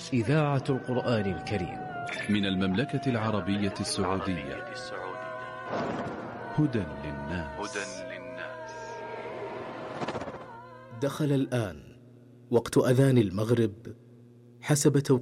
إذاعة القرآن الكريم من المملكة العربية السعودية. هدى للناس. دخل الآن وقت أذان المغرب حسب توقيت